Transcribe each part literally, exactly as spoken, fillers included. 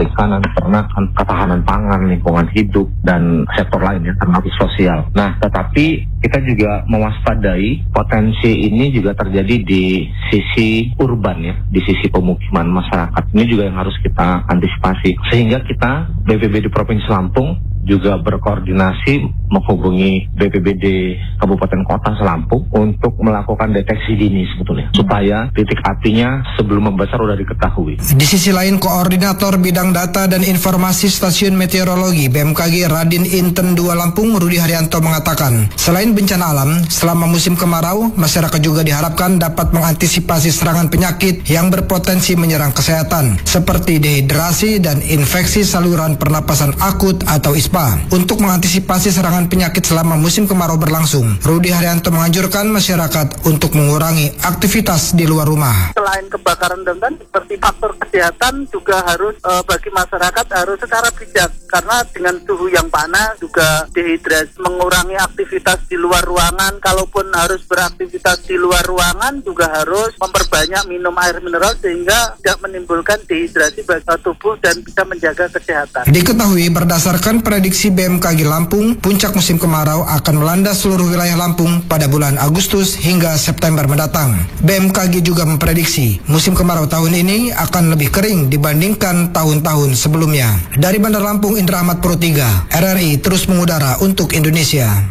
perikanan, peternakan, ketahanan pangan, lingkungan hidup, dan sektor lainnya termasuk sosial. Nah, tetapi kita juga mewaspadai potensi ini juga terjadi di sisi urban ya, di sisi pemukiman masyarakat. Ini juga yang harus kita antisipasi. Sehingga kita B P B D Provinsi Lampung juga berkoordinasi menghubungi B P B D Kabupaten Kota Lampung untuk melakukan deteksi dini sebetulnya, supaya titik apinya sebelum membesar sudah diketahui. Di sisi lain, Koordinator Bidang Data dan Informasi Stasiun Meteorologi B M K G Radin Inten dua Lampung, Rudi Haryanto mengatakan, selain bencana alam, selama musim kemarau, masyarakat juga diharapkan dapat mengantisipasi serangan penyakit yang berpotensi menyerang kesehatan, seperti dehidrasi dan infeksi saluran pernapasan akut atau I S P A. Untuk mengantisipasi serangan penyakit selama musim kemarau berlangsung, Rudi Haryanto menganjurkan masyarakat untuk mengurangi aktivitas di luar rumah. Selain kebakaran dan seperti faktor kesehatan juga harus e, bagi masyarakat harus secara bijak, karena dengan suhu yang panas juga dehidrasi, mengurangi aktivitas di luar ruangan. Kalaupun harus beraktivitas di luar ruangan juga harus memperbanyak minum air mineral sehingga tidak menimbulkan dehidrasi bagi tubuh dan bisa menjaga kesehatan. Diketahui berdasarkan prediksi B M K G Lampung, puncak musim kemarau akan melanda seluruh wilayah Lampung pada bulan Agustus hingga September mendatang. B M K G juga memprediksi musim kemarau tahun ini akan lebih kering dibandingkan tahun-tahun sebelumnya. Dari Bandar Lampung, Indra Ahmad Pro tiga, R R I terus mengudara untuk Indonesia.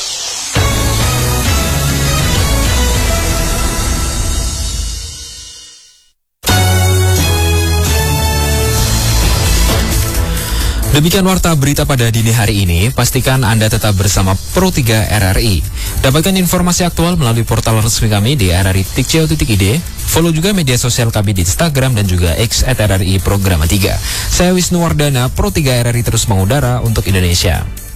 Demikian warta berita pada dini hari ini. Pastikan Anda tetap bersama Pro tiga R R I. Dapatkan informasi aktual melalui portal resmi kami di r r i titik co titik i d. Follow juga media sosial kami di Instagram dan juga X at R R I Programa tiga. Saya Wisnu Wardana, Pro tiga R R I terus mengudara untuk Indonesia.